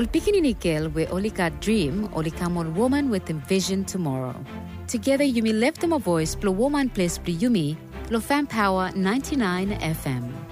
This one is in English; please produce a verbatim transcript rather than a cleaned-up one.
Ol pikinini girl we only got dream, only come on woman with a vision tomorrow. Together you may lift them a voice, blow woman place, blow yumi, blow fan power ninety-nine F M.